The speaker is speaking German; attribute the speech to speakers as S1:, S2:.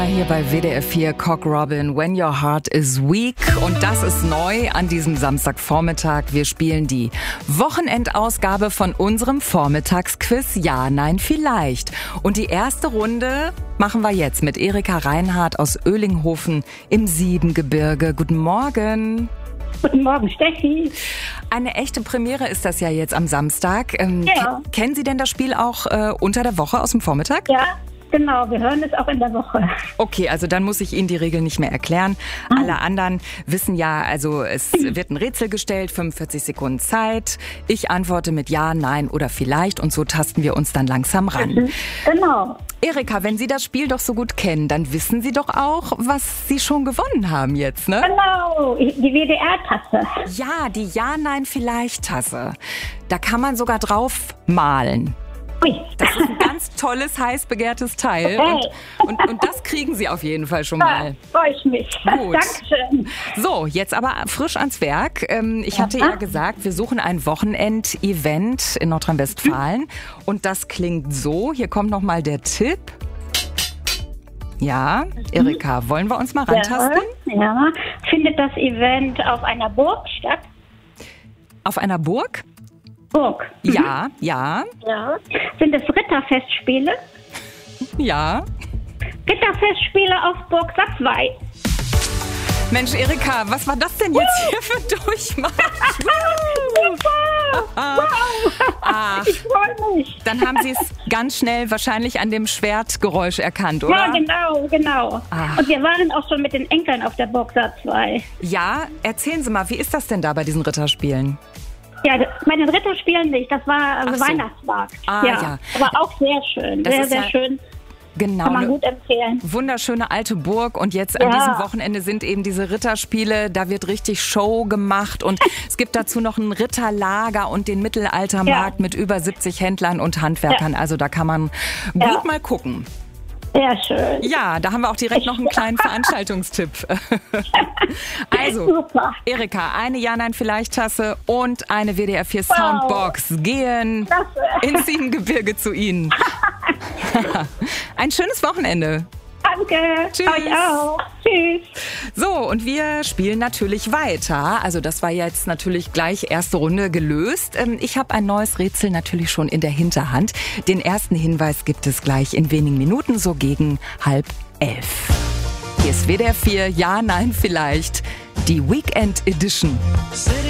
S1: Hier bei WDR 4 Cock Robin, When Your Heart is Weak. Und das ist neu an diesem Samstagvormittag. Wir spielen die Wochenendausgabe von unserem Vormittagsquiz Ja, Nein, Vielleicht. Und die erste Runde machen wir jetzt mit Erika Reinhardt aus Oehlinghofen im Siebengebirge. Guten Morgen.
S2: Guten Morgen, Steffi.
S1: Eine echte Premiere ist das ja jetzt am Samstag.
S2: Ja.
S1: Kennen Sie denn das Spiel auch unter der Woche aus dem Vormittag?
S2: Ja, genau. Wir hören es auch in der Woche.
S1: Okay, also dann muss ich Ihnen die Regeln nicht mehr erklären. Alle anderen wissen ja, also es wird ein Rätsel gestellt, 45 Sekunden Zeit. Ich antworte mit Ja, Nein oder Vielleicht und so tasten wir uns dann langsam ran.
S2: Genau.
S1: Erika, wenn Sie das Spiel doch so gut kennen, dann wissen Sie doch auch, was Sie schon gewonnen haben jetzt, ne?
S2: Genau, die WDR-Tasse.
S1: Ja, die Ja, Nein, Vielleicht-Tasse. Da kann man sogar drauf malen.
S2: Ui.
S1: Das ist ein ganz tolles, heiß begehrtes Teil.
S2: Okay.
S1: Und das kriegen Sie auf jeden Fall schon mal.
S2: Da freue ich mich.
S1: Gut.
S2: Dankeschön.
S1: So, jetzt aber frisch ans Werk. Ich hatte ja gesagt, wir suchen ein Wochenend-Event in Nordrhein-Westfalen. Und das klingt so. Hier kommt nochmal der Tipp. Ja, Erika, wollen wir uns mal rantasten?
S2: Ja. Findet das Event auf einer Burg statt?
S1: Auf einer Burg?
S2: Burg.
S1: Ja, ja,
S2: Ja. Sind es Ritterfestspiele?
S1: ja.
S2: Ritterfestspiele auf Burg Satzwey.
S1: Mensch, Erika, was war das denn jetzt hier für ein Durchmarsch? Ach,
S2: Ich freue mich.
S1: dann haben Sie es ganz schnell wahrscheinlich an dem Schwertgeräusch erkannt, oder?
S2: Ja, genau.
S1: Ach.
S2: Und wir waren auch schon mit den Enkeln auf der Burg Satzwey.
S1: Ja, erzählen Sie mal, wie ist das denn da bei diesen Ritterspielen?
S2: Ja, bei den Ritterspielen nicht. Das war
S1: Ach so.
S2: Weihnachtsmarkt.
S1: Ah, ja.
S2: Aber auch sehr schön.
S1: Das
S2: Sehr,
S1: ist
S2: sehr
S1: ja
S2: schön.
S1: Genau.
S2: Kann man
S1: eine
S2: gut empfehlen.
S1: wunderschöne alte Burg und jetzt an
S2: Ja.
S1: diesem Wochenende sind eben diese Ritterspiele, da wird richtig Show gemacht und es gibt dazu noch ein Ritterlager und den Mittelaltermarkt mit über 70 Händlern und Handwerkern. Also da kann man gut mal gucken.
S2: Sehr schön.
S1: Ja, da haben wir auch direkt noch einen kleinen Veranstaltungstipp. Also,
S2: Super.
S1: Erika, eine Ja-Nein-Vielleicht-Tasse und eine WDR 4 Soundbox gehen
S2: Klasse.
S1: ins Siebengebirge zu Ihnen. Ein schönes Wochenende.
S2: Danke.
S1: Tschüss.
S2: Euch auch. Tschüss.
S1: So, und wir spielen natürlich weiter. Also das war jetzt natürlich gleich erste Runde gelöst. Ich habe ein neues Rätsel natürlich schon in der Hinterhand. Den ersten Hinweis gibt es gleich in wenigen Minuten, so gegen 10:30. Hier ist WDR 4, Ja, Nein, Vielleicht, die Weekend Edition.